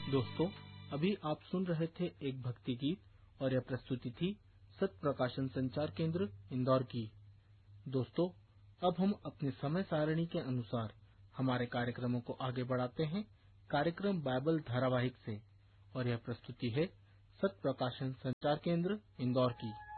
दोस्तों, अभी आप सुन रहे थे एक भक्ति गीत और यह प्रस्तुति थी सत्य प्रकाशन संचार केंद्र इंदौर की। दोस्तों, अब हम अपने समय सारणी के अनुसार हमारे कार्यक्रमों को आगे बढ़ाते हैं कार्यक्रम बाइबल धारावाहिक से, और यह प्रस्तुति है सत्य प्रकाशन संचार केंद्र इंदौर की।